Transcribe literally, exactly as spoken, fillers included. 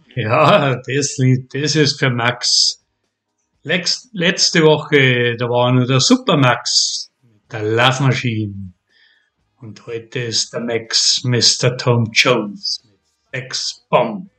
Ja, das Lied, das ist für Max. Lex, letzte Woche, da war nur der Supermax mit der Love Machine. Und heute ist der Max Mister Tom Jones mit Sex Bomb.